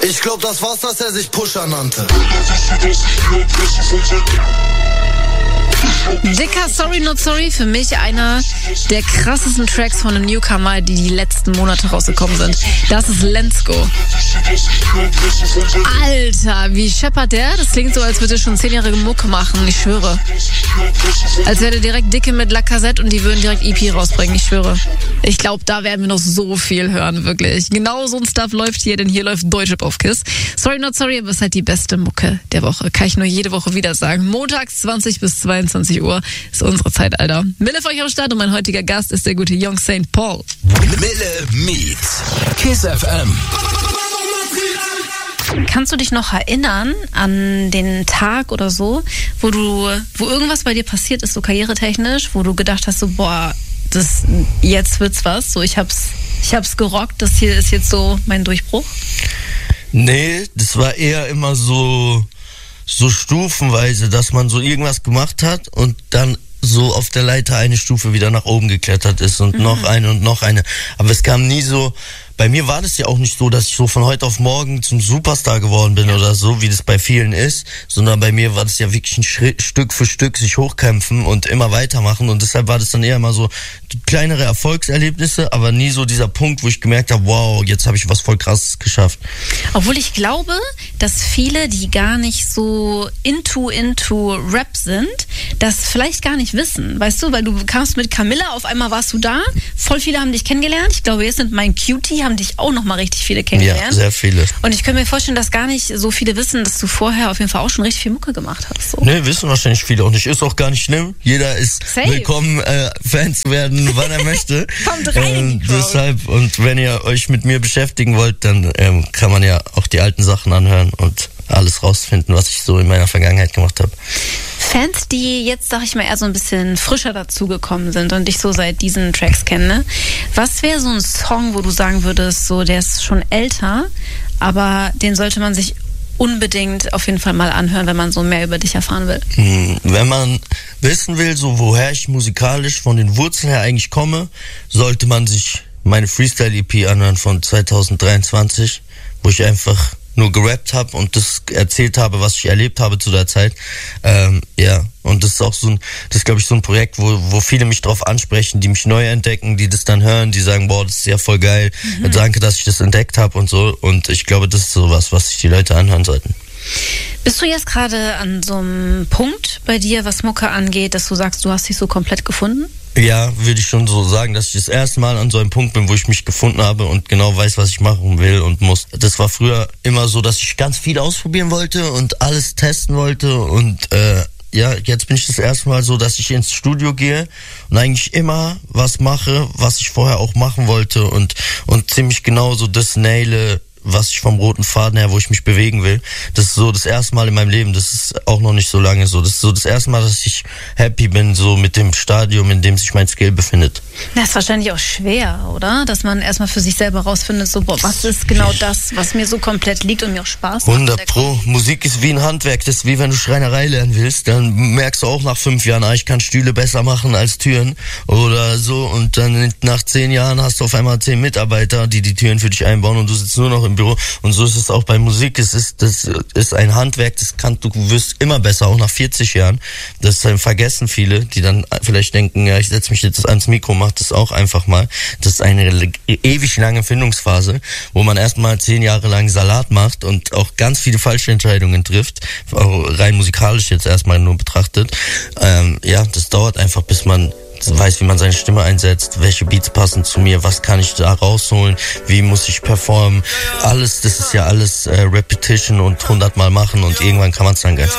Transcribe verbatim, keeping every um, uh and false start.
Ich glaub, das war's, dass er sich Pusher nannte. Dicker Sorry Not Sorry, für mich einer der krassesten Tracks von einem Newcomer, die die letzten Monate rausgekommen sind. Das ist Let's Go. Alter, wie scheppert der? Das klingt so, als würde er schon zehnjährige Mucke machen, ich schwöre. Als wäre der direkt Dicke mit La Cassette und die würden direkt E P rausbringen, ich schwöre. Ich glaube, da werden wir noch so viel hören, wirklich. Genau so ein Stuff läuft hier, denn hier läuft Deutschrap auf KISS. Sorry Not Sorry, aber es ist halt die beste Mucke der Woche. Kann ich nur jede Woche wieder sagen. Montags zwanzig bis zweiundzwanzig Uhr ist unsere Zeit, Alter. Mille für euch am Start und mein heutiger Gast ist der gute Young Saint Paul. Mille meets KISS F M. Kannst du dich noch erinnern an den Tag oder so, wo du, wo irgendwas bei dir passiert ist, so karrieretechnisch, wo du gedacht hast, so, boah, das, jetzt wird's was, so, ich hab's, ich hab's gerockt, das hier ist jetzt so mein Durchbruch? Nee, das war eher immer so, so stufenweise, dass man so irgendwas gemacht hat und dann so auf der Leiter eine Stufe wieder nach oben geklettert ist und mhm. noch eine und noch eine. Aber es kam nie so, bei mir war das ja auch nicht so, dass ich so von heute auf morgen zum Superstar geworden bin oder so, wie das bei vielen ist, sondern bei mir war das ja wirklich ein Schritt, Stück für Stück sich hochkämpfen und immer weitermachen und deshalb war das dann eher mal so kleinere Erfolgserlebnisse, aber nie so dieser Punkt, wo ich gemerkt habe, wow, jetzt habe ich was voll Krasses geschafft. Obwohl ich glaube, dass viele, die gar nicht so into, into Rap sind, das vielleicht gar nicht wissen, weißt du, weil du kamst mit Camilla, auf einmal warst du da, voll viele haben dich kennengelernt, ich glaube, jetzt sind mein Cutie, haben dich auch noch mal richtig viele kennengelernt. Ja, sehr viele. Und ich könnte mir vorstellen, dass gar nicht so viele wissen, dass du vorher auf jeden Fall auch schon richtig viel Mucke gemacht hast. So. Nee, wissen wahrscheinlich viele auch nicht. Ist auch gar nicht schlimm. Jeder ist Safe. willkommen, äh, Fan zu werden, wann er möchte. Kommt rein in die ähm, deshalb, und wenn ihr euch mit mir beschäftigen wollt, dann ähm, kann man ja auch die alten Sachen anhören und alles rausfinden, was ich so in meiner Vergangenheit gemacht habe. Fans, die jetzt, sag ich mal, eher so ein bisschen frischer dazugekommen sind und dich so seit diesen Tracks kennen, ne? Was wäre so ein Song, wo du sagen würdest, so, der ist schon älter, aber den sollte man sich unbedingt auf jeden Fall mal anhören, wenn man so mehr über dich erfahren will? Hm, wenn man wissen will, so woher ich musikalisch von den Wurzeln her eigentlich komme, sollte man sich meine Freestyle-E P anhören von zwanzig dreiundzwanzig, wo ich einfach nur gerappt habe und das erzählt habe, was ich erlebt habe zu der Zeit. Ähm, ja, und das ist auch so ein, das ist glaube ich so ein Projekt, wo wo viele mich drauf ansprechen, die mich neu entdecken, die das dann hören, die sagen, boah, das ist ja voll geil, mhm. danke, dass ich das entdeckt habe und so. Und ich glaube, das ist sowas, was sich die Leute anhören sollten. Bist du jetzt gerade an so einem Punkt bei dir, was Mucke angeht, dass du sagst, du hast dich so komplett gefunden? Ja, würde ich schon so sagen, dass ich das erste Mal an so einem Punkt bin, wo ich mich gefunden habe und genau weiß, was ich machen will und muss. Das war früher immer so, dass ich ganz viel ausprobieren wollte und alles testen wollte und äh, ja, jetzt bin ich das erste Mal so, dass ich ins Studio gehe und eigentlich immer was mache, was ich vorher auch machen wollte und und ziemlich genau so das naile, was ich vom roten Faden her, wo ich mich bewegen will. Das ist so das erste Mal in meinem Leben, das ist auch noch nicht so lange so. Das ist so das erste Mal, dass ich happy bin, so mit dem Stadium, in dem sich mein Skill befindet. Das ist wahrscheinlich auch schwer, oder? Dass man erstmal für sich selber rausfindet, so, boah, was ist genau das, was mir so komplett liegt und mir auch Spaß macht. hundert Pro. Musik ist wie ein Handwerk, das ist wie wenn du Schreinerei lernen willst, dann merkst du auch nach fünf Jahren, ah, ich kann Stühle besser machen als Türen oder so und dann nach zehn Jahren hast du auf einmal zehn Mitarbeiter, die die Türen für dich einbauen und du sitzt nur noch im Büro. Und so ist es auch bei Musik. Es ist, das ist ein Handwerk, das kann, du wirst immer besser, auch nach vierzig Jahren. Das vergessen viele, die dann vielleicht denken, ja, ich setze mich jetzt ans Mikro, mach das auch einfach mal. Das ist eine ewig lange Findungsphase, wo man erstmal zehn Jahre lang Salat macht und auch ganz viele falsche Entscheidungen trifft, rein musikalisch jetzt erstmal nur betrachtet. Ähm, ja, das dauert einfach, bis man weiß, wie man seine Stimme einsetzt, welche Beats passen zu mir, was kann ich da rausholen, wie muss ich performen, alles, das ist ja alles äh, Repetition und hundertmal machen und irgendwann kann man es dann ganz